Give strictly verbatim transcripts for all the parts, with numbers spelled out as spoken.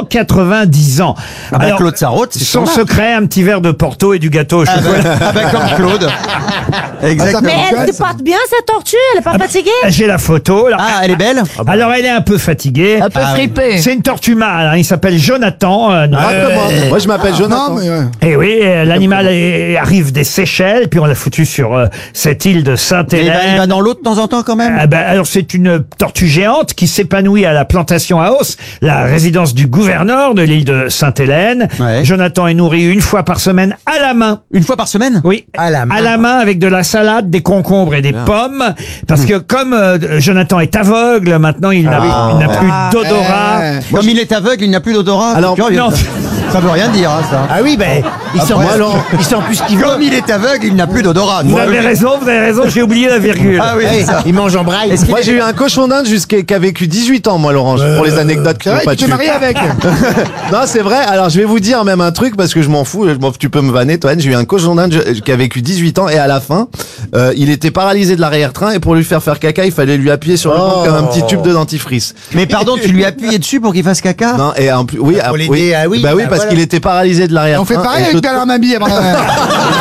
cent quatre-vingt-dix ans. Ah bah Alors, Claude Sarraute, c'est son son âge. secret, un petit verre de Porto et du gâteau au Ah chocolat. bah, ah bah comme Claude. Exactement. Mais elle se porte bien, cette tortue? Elle est pas fatiguée? J'ai la photo. Alors, Ah, elle est belle. alors, elle est un peu fatiguée. Un peu Ah, fripée. C'est une tortue mâle, hein, il s'appelle Jonathan. euh, Ah, comment Moi, je m'appelle Jonathan. Non, mais ouais. Et oui, euh, l'animal est- arrive des Seychelles, puis on l'a foutu sur euh, cette île de Et il va, il Sainte-Hélène. va dans l'eau de temps en temps quand même. Ah ben, alors c'est une tortue géante qui s'épanouit à la plantation à Os, la résidence du gouverneur de l'île de Sainte-Hélène. Ouais. Jonathan est nourri une fois par semaine à la main. Une fois par semaine. Oui, À la main. à la main avec de la salade, des concombres et des pommes. Parce que comme euh, Jonathan est aveugle, maintenant il n'a Ah. il n'a plus d'odorat. Eh, Comme il est aveugle, il n'a plus d'odorat. Alors, C'est curieux, non. ça. Ça veut rien dire, hein, ça. Ah oui, ben, il sent, moi, Laurent. il sent plus ce qu'il veut. Comme il est aveugle, il n'a plus d'odorat. Vous avez raison, vous avez raison, j'ai oublié la virgule. Ah oui, Hey, c'est ça. il mange en braille. Moi, j'ai eu un cochon d'Inde jusqu'à qui a vécu dix-huit ans, moi, Laurent, pour les anecdotes qui c'est n'ont vrai, pas tu t'es tué. marié avec. Non, c'est vrai. Alors, je vais vous dire même un truc parce que je m'en fous. Je m'en- tu peux me vanner, toi. J'ai eu un cochon d'Inde je- qui a vécu dix-huit ans et à la fin, euh, il était paralysé de l'arrière-train et pour lui faire faire caca, il fallait lui appuyer sur le ventre comme un petit tube de dentifrice. Mais pardon, tu lui as appuyé dessus pour qu'il fasse caca? Non, et en plus, oui, Pour ah, l'aider, oui, ah oui, bah oui, bah parce voilà. qu'il était paralysé de l'arrière-train. On fait pareil et avec je- Bernard Mabille avant la mer.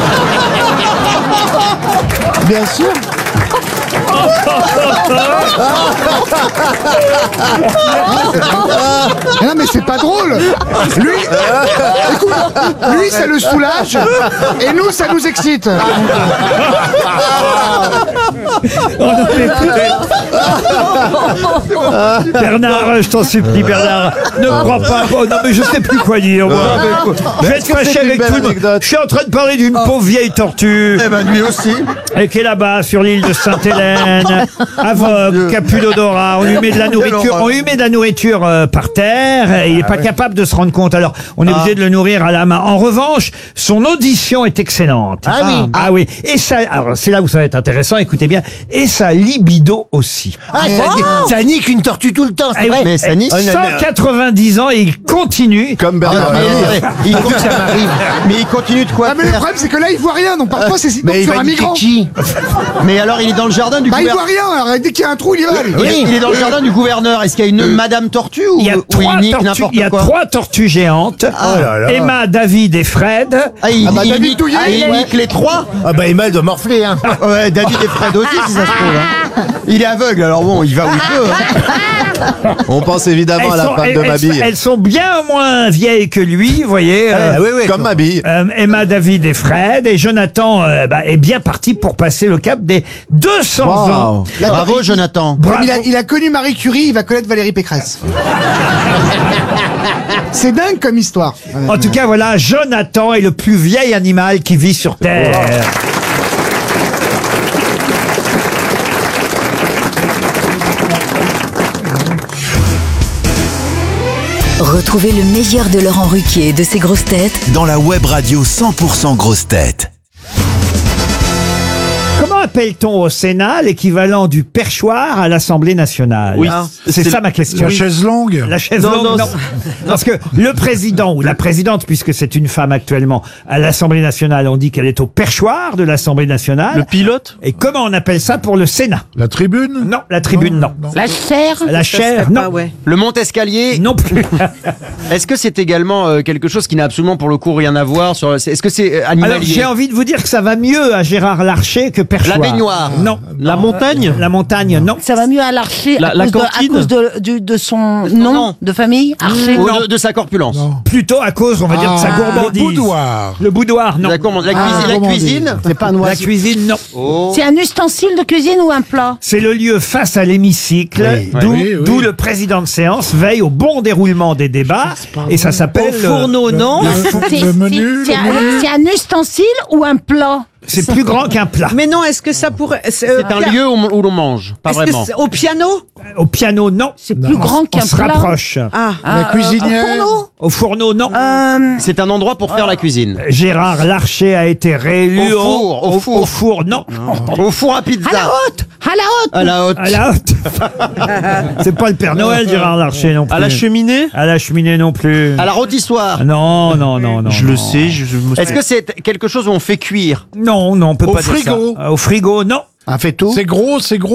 Bien sûr. Mais non, mais c'est pas drôle. Lui, écoute, lui, ça le soulage, et nous, ça nous excite. Bernard, je t'en supplie, Bernard, ne crois pas. Oh, non, mais je sais plus quoi dire. moi. Je vais être est-ce que fâché c'est une avec belle tout le monde. anecdote Je suis en train de parler d'une pauvre vieille tortue. Eh ben lui aussi. Et qui est là-bas sur l'île de Sainte-Hélène, aveugle, qui a plus d'odorat. On lui met de la nourriture, on lui met de la nourriture euh, par terre. Et il n'est pas capable de se rendre compte. Alors, on est obligé de le nourrir à la main. En revanche, son audition est excellente. Ah oui. Ah oui. Et ça, alors c'est là où ça va être intéressant. Écoutez bien. Et sa libido aussi. Ah, ça, ça nique une tortue tout le temps, Ah c'est oui, vrai. Mais ça nique. cent quatre-vingt-dix ans et il continue. Comme Bernard. Mais, Mabille. il, il, ça m'arrive. Mais il continue de quoi Ah, mais le faire problème, c'est que là, il voit rien. Donc parfois, c'est Mais il sur va un niquer migrant. qui? Mais alors, il est dans le jardin du Bah, il gouverneur. voit rien. Alors, dès qu'il y a un trou, il y va. lui. Il, est, il est dans le jardin du gouverneur. Est-ce qu'il y a une Madame Tortue ou, Il y a ou trois il nique tortues, n'importe il y a quoi? trois tortues géantes. Oh là là. Emma, David et Fred. Ah, il, Ah bah, il David nique, Douillet, ah, il ouais. nique les trois. Ah bah, Emma, elle doit morfler, hein. Ouais, David et Fred aussi, si ça se trouve. hein. Il est aveugle, alors bon, il va où il peut. hein. On pense évidemment à la femme elles- de elles- Mabille. elles sont bien moins vieilles que lui, vous voyez. euh, Ah oui, oui. Comme Mabille. euh, Emma, David et Fred. Et Jonathan euh, bah, est bien parti pour passer le cap des deux cents Wow. ans. Bravo, Jonathan. Bravo. Il a, il a connu Marie Curie, il va connaître Valérie Pécresse. C'est dingue comme histoire. En tout cas, voilà, Jonathan est le plus vieil animal qui vit sur Terre. Retrouvez le meilleur de Laurent Ruquier et de ses grosses têtes Dans la web radio cent pour cent grosses têtes. Comment appelle-t-on au Sénat l'équivalent du perchoir à l'Assemblée nationale? Oui. C'est ça ma question. La chaise longue. La chaise Non, longue, non, non. Parce que le président ou la présidente, puisque c'est une femme actuellement à l'Assemblée nationale, on dit qu'elle est au perchoir de l'Assemblée nationale. pilote? Et comment on appelle ça pour le Sénat? La tribune. Non, la tribune, non. La chair? La chaire, non. Le Mont-Escalier? Non plus. Est-ce que c'est également euh, quelque chose qui n'a absolument pour le coup rien à voir sur... c'est- Est-ce que c'est euh, Alors animalier? j'ai envie de vous dire que ça va mieux à Gérard Larcher que perchoir. La baignoire? Non. La montagne? La montagne, non. Ça va mieux à l'Archer La- à, la cause de- à cantine cause de, du- de son nom nom. de famille, Archer. Ou de, de sa corpulence? Plutôt à cause, on va dire, de sa gourmandise. boudoir. Le boudoir, non. La, gourmand- la, Ah, cuisine, la gourmandise. cuisine? C'est pas un La oiseau. cuisine, non. Oh. C'est un ustensile de cuisine ou un plat? C'est le lieu face à l'hémicycle, Oui, d'où oui, oui. d'où le président de séance veille au bon déroulement des débats. Et ça s'appelle... euh, non? C'est Le menu, c'est le un, menu. c'est un ustensile ou un plat? C'est plus grand qu'un plat. Mais non, est-ce que ça pourrait... C'est C'est un lieu où, où l'on mange, pas Est-ce que vraiment. c'est au piano? Au piano, non. C'est plus grand On qu'un se plat. rapproche. Ah, La cuisinière. Un fourneau? Au fourneau, non. Euh, C'est un endroit pour faire la cuisine. Gérard Larcher a été réélu Au four, au four. au four, non. Au four à pizza. à la haute! À la haute! À la haute. À la haute. C'est pas le Père Noël, Gérard Larcher, non plus. À la cheminée? À la cheminée, non plus. À la rôtissoire? Non, non, non, non. Je non. le sais, je, je me Est-ce que c'est quelque chose où on fait cuire? Non, non, on peut Au pas dire frigo. ça. Au frigo, non. Un fait tout. C'est gros, c'est gros.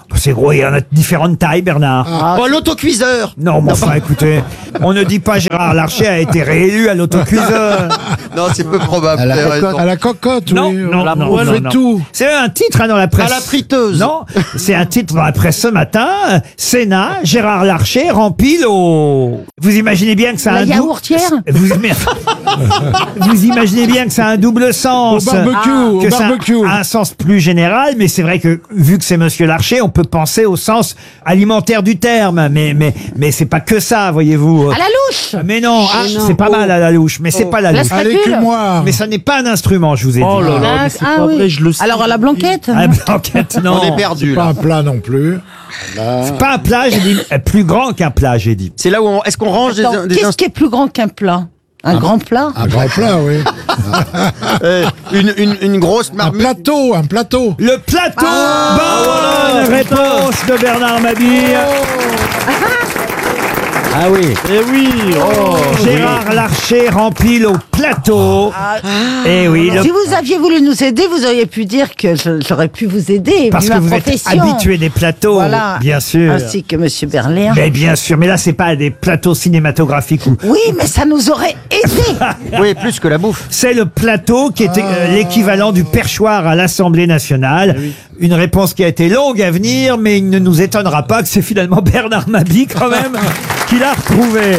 C'est gros, il y en a différentes tailles, Bernard. Ah, oh, l'autocuiseur. Non, mais enfin, écoutez, on ne dit pas Gérard Larcher a été réélu à l'autocuiseur. Non, c'est peu probable. À la vous avez cocotte, raison. à la cocotte, Non, oui. non, on non, fait non, non. tout. C'est un titre hein, dans la presse. À la friteuse. Non, c'est un titre dans la presse ce matin. euh, Sénat, Gérard Larcher rempile au... Vous imaginez bien que ça a La un double... yaourtière. Vous, vous imaginez bien que ça a un double sens. Au barbecue, au que ça barbecue. a un sens plus général, mais c'est vrai que vu que c'est Monsieur Larcher, on peut penser au sens alimentaire du terme. Mais mais mais c'est pas que ça, voyez-vous. À la louche. Mais non, ah, Mais non. c'est pas mal à la louche, mais c'est pas la La louche. Allez, spatule. que moi. Mais ça n'est pas un instrument, je vous ai dit. Oh là là, Ah, mais c'est ah pas oui. vrai, je le sais. Alors à la blanquette. Ah, blanquette, non. On est perdu Pas là. un plat non plus. C'est pas un plat, j'ai dit euh, plus grand qu'un plat, j'ai dit. C'est là où on... est-ce qu'on range des, Attends, des Qu'est-ce inst- qui est plus grand qu'un plat? Un grand plat. Un grand plat, oui. euh, une, une, une grosse Un marmite. plateau, un plateau. Le plateau. Ah, Bonne réponse de Bernard Mabille. Ah oui. Eh oui, oh. Gérard Larcher rempile au plateau. Et oui, le- Si vous aviez voulu nous aider, vous auriez pu dire que je- j'aurais pu vous aider. parce vu que ma vous êtes profession. habitué des plateaux, Voilà. bien sûr. Ainsi que Monsieur Berléand. Mais bien sûr, mais là c'est pas des plateaux cinématographiques ou Oui, mais ça nous aurait aidé. Oui, plus que la bouffe. c'est le plateau qui était euh, l'équivalent du perchoir à l'Assemblée nationale. Une réponse qui a été longue à venir, mais il ne nous étonnera pas que c'est finalement Bernard Mabille quand même qui l'a retrouvé.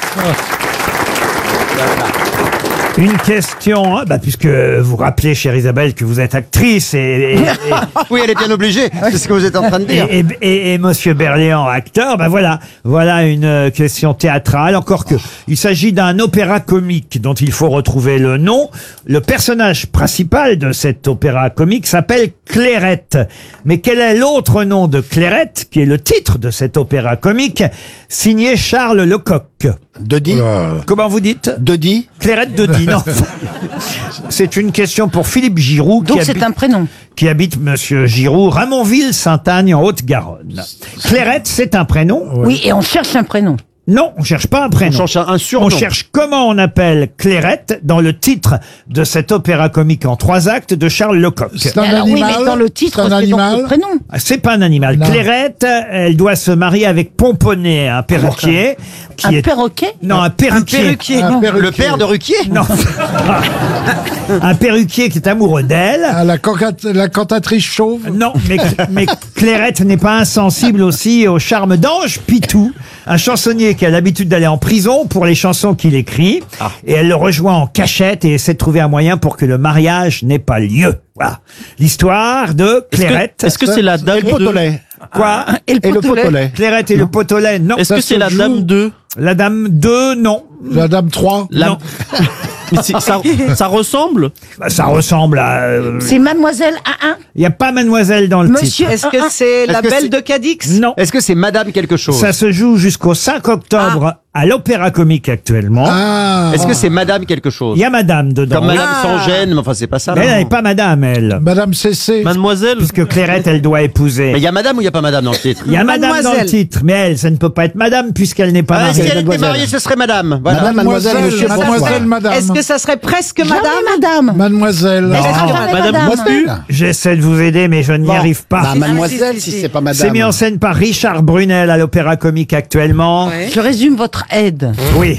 Une question, hein, bah, puisque vous rappelez, chère Isabelle, que vous êtes actrice et, et, et- Oui, elle est bien obligée. C'est ce que vous êtes en train de dire. Et, et, et- et Monsieur Berléand, acteur, ben voilà, voilà une euh, question théâtrale. Encore que, il s'agit d'un opéra comique dont il faut retrouver le nom. Le personnage principal de cet opéra comique s'appelle Clairette. Mais quel est l'autre nom de Clairette, qui est le titre de cet opéra comique, signé Charles Lecoq? Dodi. Comment vous dites? Dodi. Clairette de Die, non. C'est une question pour Philippe Giroud, Donc qui c'est habite, un prénom. qui habite Monsieur Giroud, Ramonville-Saint-Agne, en Haute-Garonne. Clairette, c'est un prénom? Oui, et on cherche un prénom. Non, on cherche pas un prénom. On cherche un surnom. On cherche comment on appelle Clairette dans le titre de cet opéra comique en trois actes de Charles Lecoq. C'est un Alors, oui, animal. mais dans le titre, C'est un c'est donc animal. le prénom. Ah, c'est pas un animal. Non. Clairette, elle doit se marier avec Pomponnet, un perruquier. Qui Un est... perroquet. Non, un perruquier. Un perruquier. Le père de Ruquier. Non. Un perruquier qui est amoureux d'elle. Ah, la, cantate- la cantatrice chauve. Non, mais, mais Clairette n'est pas insensible aussi au charme d'Ange Pitou, un chansonnier qui a l'habitude d'aller en prison pour les chansons qu'il écrit. Et elle le rejoint en cachette et essaie de trouver un moyen pour que le mariage n'ait pas lieu. Voilà. L'histoire de Est-ce que- Clairette. Est-ce que c'est la dame Et le potolet. Quoi? Et le Et le potelet. potolet. Clairette et le potolet, non. Est-ce que Ça c'est se la joue. dame deux? La dame deux, non. La dame trois. La... Non. Mais c'est- ça, ça ressemble? Bah, ça ressemble à... euh, C'est Mademoiselle A un. Il n'y a pas mademoiselle dans le Monsieur titre. Est-ce que A un. c'est la Est-ce que belle c'est- de Cadix? Non. Est-ce que c'est Madame quelque chose? Ça se joue jusqu'au cinq octobre à l'Opéra Comique actuellement. Ah. Est-ce que c'est Madame quelque chose? Il y a madame dedans. Comme Madame Ah. sans gêne, mais enfin c'est pas ça. Mais elle non. n'est pas madame, elle. Madame Cessé. Mademoiselle? Puisque Clairette, elle doit épouser. Mais il y a Madame ou il y a pas Madame dans le titre? Il y a madame dans le Mademoiselle. titre, mais elle, ça ne peut pas être madame puisqu'elle n'est pas Ah, si mariée. elle était mariée, ce serait Madame. Voilà. Madame, mademoiselle, monsieur, mademoiselle, bonsoir. madame. Est-ce que ça serait presque Jamais madame? madame. Mademoiselle. Est-ce que Non. jamais Madame madame Mostu? J'essaie de vous aider, mais je n'y arrive pas. Bah, mademoiselle, si c'est pas C'est mis en scène par Richard Brunel à l'Opéra Comique actuellement. Je résume votre aide. Oui.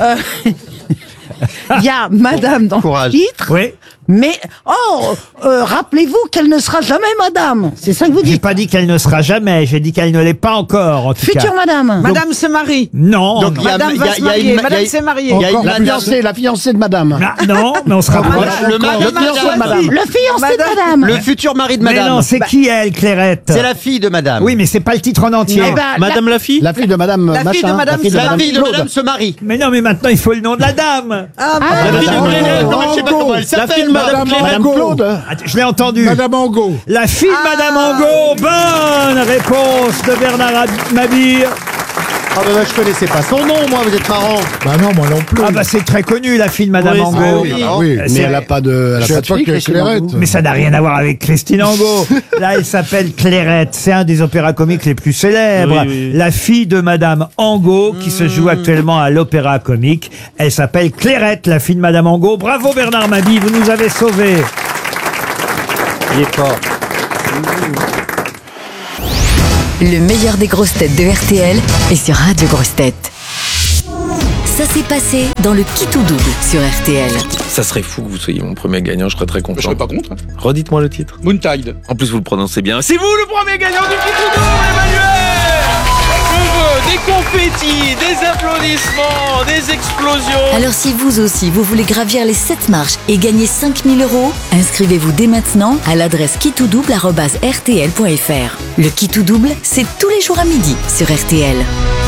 Il y a madame dans Courage. le titre, Oui. mais oh, euh, rappelez-vous qu'elle ne sera jamais madame. C'est ça que vous J'ai dites. pas dit qu'elle ne sera jamais, j'ai dit qu'elle ne l'est pas encore, en tout cas. Future madame. Madame se marie. Non. Donc, non. il y a- Madame il y a- va se il y a marier. une- il y a- Madame s'est mariée. Il y a une Encore la Madame. fiancée, la fiancée de Madame. Ah, non, mais on se rapproche. Le mari de Madame. Le fiancé de Madame. madame. Le futur mari de Mais Madame. non, c'est qui elle, Clairette? C'est la fille de Madame. Oui, mais c'est pas le titre en entier. Eh ben, Madame la fille? La fille de Madame La fille de Madame La fille de Madame se marie. Mais non, mais maintenant il faut le nom de la dame. Ah, La fille de Madame Clairette? Angot. Je sais pas comment elle La s'appelle. fille de Madame Madame Clairette? Angot. Attends, je l'ai entendu. Madame Angot. La fille de Madame Angot. Bonne réponse de Bernard Mabille. Ah bah, bah, je connaissais pas son nom, moi, vous êtes marrant. Bah non, moi non plus. Ah bah c'est très connu, la fille de Madame Oui, Angot. Ah oui, alors, oui. c'est- Mais elle a pas de, elle a Je pas sais de pas fille, que Christine Clairette. Mais ça n'a rien à voir avec Christine Angot. Là, elle s'appelle Clairette. C'est un des opéras comiques les plus célèbres. Oui, oui. La fille de Madame Angot, qui se joue actuellement à l'Opéra Comique. Elle s'appelle Clairette, la fille de Madame Angot. Bravo Bernard Mabille, vous nous avez sauvés. Il est fort. Le meilleur des grosses têtes de R T L est sur Radio Grosses Têtes. Ça s'est passé dans le Qui tout double sur R T L. Ça serait fou que vous soyez mon premier gagnant, je serais très content. Je serais pas contre. Redites-moi le titre. Moontide. En plus, vous le prononcez bien. C'est vous le premier gagnant du Qui tout double, Emmanuel! Je veux des confettis, des applaudissements, des explosions. Alors si vous aussi, vous voulez gravir les sept marches et gagner cinq mille euros, inscrivez-vous dès maintenant à l'adresse qui tout double arobase r t l point f r. Le Qui tout double, c'est tous les jours à midi sur R T L.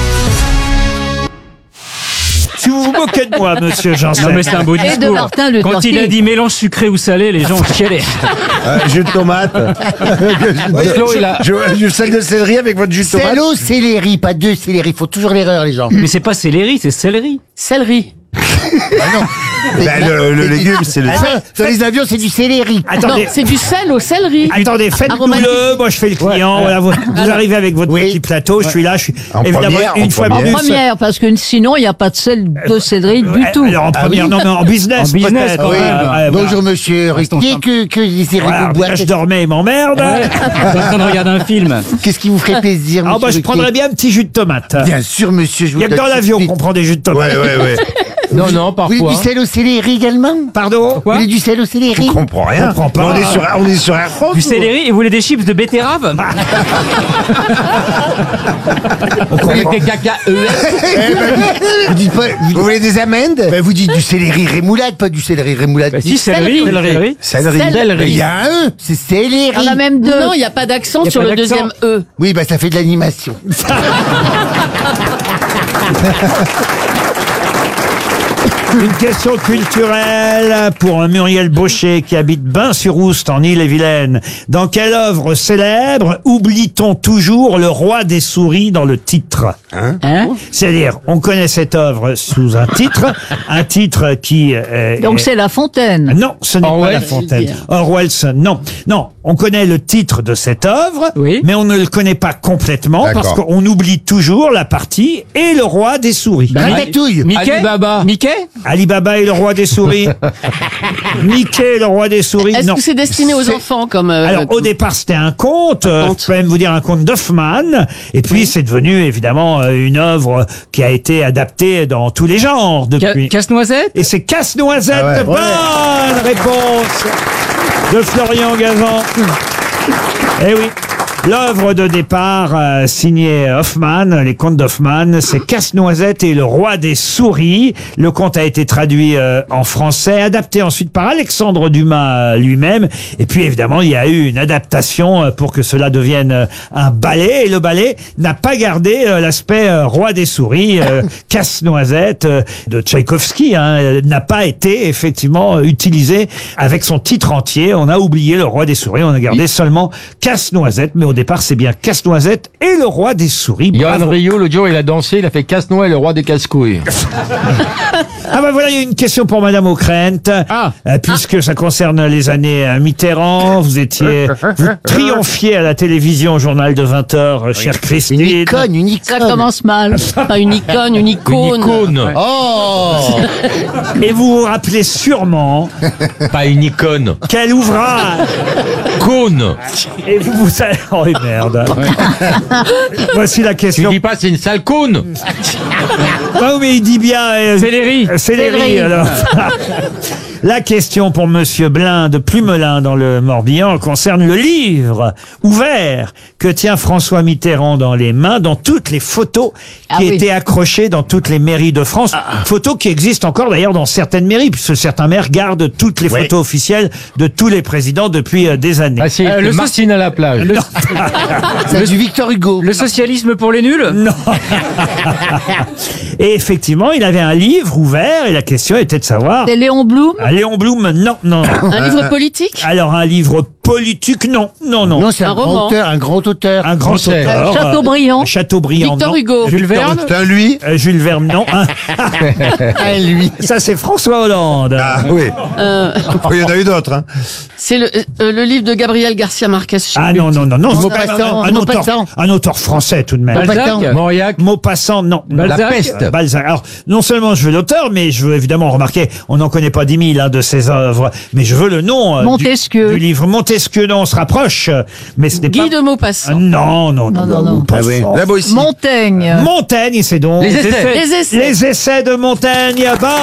Si vous vous moquez de moi, monsieur Janssen. Non mais c'est un beau discours. Et de Martin Luther Quand il a King. dit mélange sucré ou salé, les gens ont chialé. Euh, jus de tomate. Flo, il a- Je, je sel de céleri avec votre jus de tomate. Célo, céleri, pas deux céleri. Faut toujours l'erreur, les gens. Mais c'est pas céleri, c'est céleri. Céleri. Ben, le, le légume, c'est le Ça, dans les avions, c'est du céleri. Attendez, c'est du sel au céleri. attendez, faites-nous-le. Moi, je fais le client. Voilà, vous, vous arrivez avec votre Oui. petit plateau. Je suis là. Je suis En évidemment première, une en fois première. plus. Première, parce que sinon, il n'y a pas de sel de céleri du Ouais, tout. Alors en première, non, mais en business, En business, peut-être. quand Oui. même. Ouais, ouais, Bonjour, monsieur Riquier. Que, que les voilà. vous Voilà, je dormais, il m'emmerde. Ouais. Je suis en train de regarder un film. Qu'est-ce qui vous ferait plaisir, Ah, monsieur bah, je Riquier prendrais bien un petit jus de tomate. Bien sûr, monsieur. Je Il vous y a que donne dans tout de l'avion suite. qu'on prend des jus de tomate. Ouais, ouais, ouais. Non, non, Oui, parfois. du sel au céleri également. Pardon? Vous voulez du sel au céleri? Je comprends rien. comprends pas. On est sur, on est sur Air France. Du ou- céleri et vous voulez des chips de betterave? Avec des caca E S. Vous dites pas. Vous, Vous voulez des amendes? ben, vous dites du céleri rémoulade, pas du céleri rémoulade. Bah si, céleri. Céleri. Céleri. Mais il y a un E, c'est céleri. Il y en a même deux. Non, il n'y a pas d'accent Y a sur pas le d'accent. deuxième E. Oui, bah ça fait de l'animation. Une question culturelle pour Muriel Baucher qui habite Bain-sur-Oust en Ille-et-Vilaine. Dans quelle œuvre célèbre oublie-t-on toujours le roi des souris dans le titre? Hein? C'est-à-dire, on connaît cette œuvre sous un titre, un titre qui... euh, Donc est- c'est La Fontaine. Non, ce n'est pas Orwell. La Fontaine. Orwell, non. Non, on connaît le titre de cette œuvre, Oui. mais on ne le connaît pas complètement parce D'accord. qu'on oublie toujours la partie et le roi des souris. Ratatouille. Mickey? Alibaba. Mickey? Alibaba et le roi des souris. Mickey, le roi des souris. Est-ce Non. que c'est destiné aux C'est- enfants comme euh, Alors au départ c'était un conte, euh, conte. je peux même vous dire un conte d'Hoffmann, et puis c'est devenu évidemment euh, une œuvre qui a été adaptée dans tous les genres Ca- depuis. Casse-noisette? Et c'est Casse-Noisette, Ah ouais. bonne réponse de Florian Gazan. Eh oui. L'œuvre de départ euh, signée Hoffmann, les contes d'Hoffmann, c'est Casse-Noisette et le roi des souris. Le conte a été traduit euh, en français, adapté ensuite par Alexandre Dumas euh, lui-même. Et puis évidemment, il y a eu une adaptation euh, pour que cela devienne euh, un ballet. Et le ballet n'a pas gardé euh, l'aspect euh, roi des souris. Euh, Casse-Noisette euh, de Tchaïkovski hein, euh, n'a pas été effectivement euh, utilisé avec son titre entier. On a oublié le roi des souris, on a gardé seulement Casse-Noisette. Mais au départ, c'est bien Casse-Noisette et le roi des souris. Johan Bravo. Rio, l'autre jour, il a dansé, il a fait Casse-Noix et le roi des casse-couilles. Ah bah voilà, il y a une question pour Madame Ockrent, Ah. Euh, puisque ça concerne les années euh, Mitterrand. Vous étiez, vous triomphiez à la télévision au journal de vingt heures, euh, chère Christine. Une icône, une icône. Ça commence mal. Pas une icône, une icône. Une icône. Oh. Et vous vous rappelez sûrement Pas une icône. quel ouvrage. Cône. Et vous vous savez, oh merde. Voici la Tu question. dis pas c'est une sale cône. Ah oui, mais il dit bien. euh, Céleri. euh, Céleri, Céleri. alors. La question pour Monsieur Blin de Plumelin dans le Morbihan concerne le livre ouvert que tient François Mitterrand dans les mains dans toutes les photos qui Ah oui. étaient accrochées dans toutes les mairies de France. Photos qui existent encore d'ailleurs dans certaines mairies puisque certains maires gardent toutes les photos officielles de tous les présidents depuis euh, des années. Ah, c'est Euh, le le Martine à la plage. Le, C'est du Victor Hugo. le socialisme pour les nuls? Non. Et effectivement, il avait un livre ouvert et la question était de savoir. C'est Léon Blum. Ah, Léon Blum, non, non. Un livre politique? Alors un livre politique, non, non, non. Non, c'est un, Un grand roman. auteur, un grand auteur. Un grand Français. auteur. euh, Chateaubriand. Chateaubriand, Victor non. Hugo. Jules Verne? C'est un lui. Euh, Jules Verne, non. Ah, Ah, lui. ça, c'est François Hollande. Ah oui. Euh, Oh, il y en a eu d'autres. Hein. c'est le, euh, le livre de Gabriel Garcia Marquez. je sais Ah plus. non, non, non, non. Maupassant, un, auteur, Maupassant. un auteur français tout de même. Balzac? Mauriac. Maupassant, non. La Balzac? peste. Balzac. Balzac. Alors, non seulement je veux l'auteur, mais je veux évidemment, remarquer, on n'en connaît pas dix mille hein, de ses œuvres, mais je veux le nom euh, du- Montesquieu. Du, livre. Montesquieu, non, on se rapproche, euh, mais ce n'est pas... Guy de Maupassant. Ah, non, non, non, Non, non, non. pas ça. La Boétie. Montaigne. Montaigne, c'est donc... Les essais. Les essais. Les essais de Montaigne. Bonne